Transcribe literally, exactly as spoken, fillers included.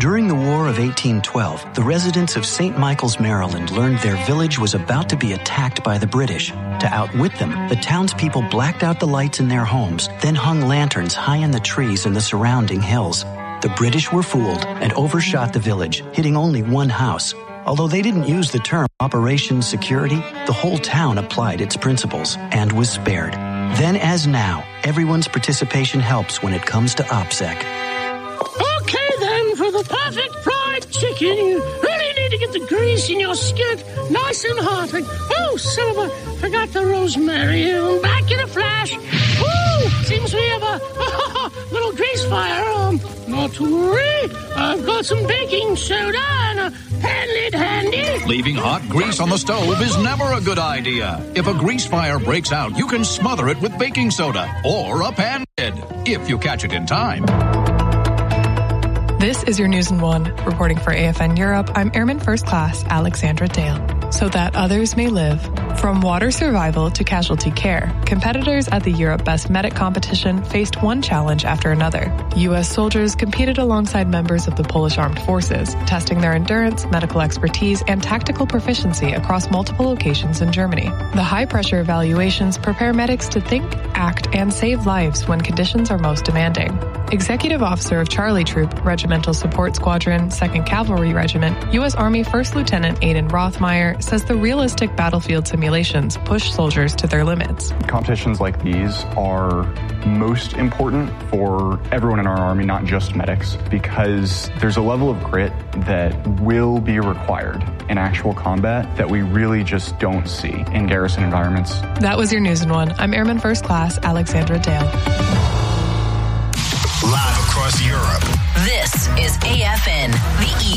During the War of eighteen twelve, the residents of Saint Michael's, Maryland learned their village was about to be attacked by the British. To outwit them, the townspeople blacked out the lights in their homes, then hung lanterns high in the trees in the surrounding hills. The British were fooled and overshot the village, hitting only one house. Although they didn't use the term Operation Security, the whole town applied its principles and was spared. Then as now, everyone's participation helps when it comes to OPSEC. Okay then, for the perfect fried chicken, you really need to get the grease in your skirt nice and hot. And, oh, son of a, forgot the rosemary. I'm back in a flash. Woo! Seems we have a little grease fire. Um, not to worry, I've got some baking soda and a pan lid handy. Leaving hot grease on the stove is never a good idea. If a grease fire breaks out, you can smother it with baking soda or a pan lid, if you catch it in time. This is your News in One. Reporting for A F N Europe, I'm Airman First Class Alexandra Dale. So that others may live. From water survival to casualty care, competitors at the Europe Best Medic competition faced one challenge after another. U S soldiers competed alongside members of the Polish Armed Forces, testing their endurance, medical expertise, and tactical proficiency across multiple locations in Germany. The high-pressure evaluations prepare medics to think, act, and save lives when conditions are most demanding. Executive Officer of Charlie Troop, Regimental Support Squadron, second Cavalry Regiment, U S Army First Lieutenant Aidan Rothmeyer, says the realistic battlefield simulations push soldiers to their limits. Competitions like these are most important for everyone in our Army, not just medics, because there's a level of grit that will be required in actual combat that we really just don't see in garrison environments. That was your News in One. I'm Airman First Class Alexandra Dale. Live across Europe. This is A F N, the